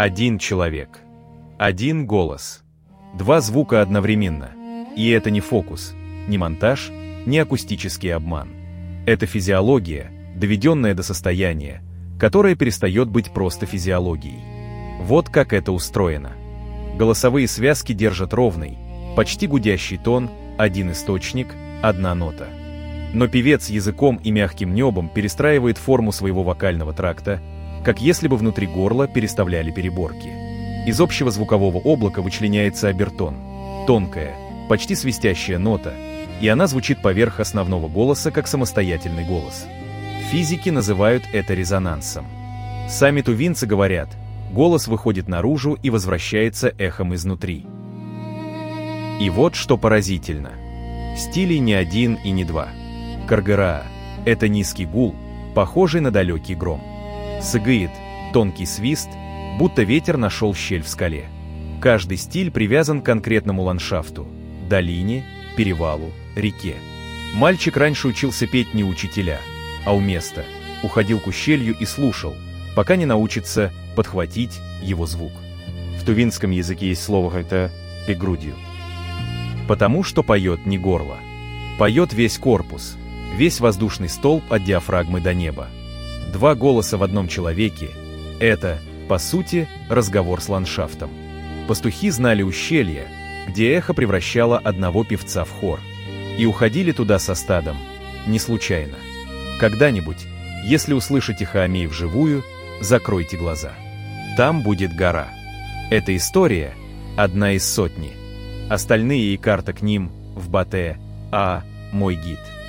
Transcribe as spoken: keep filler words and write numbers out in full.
Один человек. Один голос. Два звука одновременно. И это не фокус, не монтаж, не акустический обман. Это физиология, доведенная до состояния, которое перестает быть просто физиологией. Вот как это устроено. Голосовые связки держат ровный, почти гудящий тон, один источник, одна нота. Но певец языком и мягким небом перестраивает форму своего вокального тракта, как если бы внутри горла переставляли переборки. Из общего звукового облака вычленяется обертон, тонкая, почти свистящая нота, и она звучит поверх основного голоса как самостоятельный голос. Физики называют это резонансом. Сами тувинцы говорят, голос выходит наружу и возвращается эхом изнутри. И вот что поразительно. Стилей не один и не два. Каргыраа – это низкий гул, похожий на далекий гром. Сыгыет – тонкий свист, будто ветер нашел щель в скале. Каждый стиль привязан к конкретному ландшафту – долине, перевалу, реке. Мальчик раньше учился петь не у учителя, а у места, уходил к ущелью и слушал, пока не научится подхватить его звук. В тувинском языке есть слово «это» «пе грудью». Потому что поет не горло. Поет весь корпус, весь воздушный столб от диафрагмы до неба. Два голоса в одном человеке – это, по сути, разговор с ландшафтом. Пастухи знали ущелье, где эхо превращало одного певца в хор. И уходили туда со стадом, не случайно. Когда-нибудь, если услышите Хаамей вживую, закройте глаза. Там будет гора. Эта история – одна из сотни. Остальные и карта к ним в Батэ, а мой гид.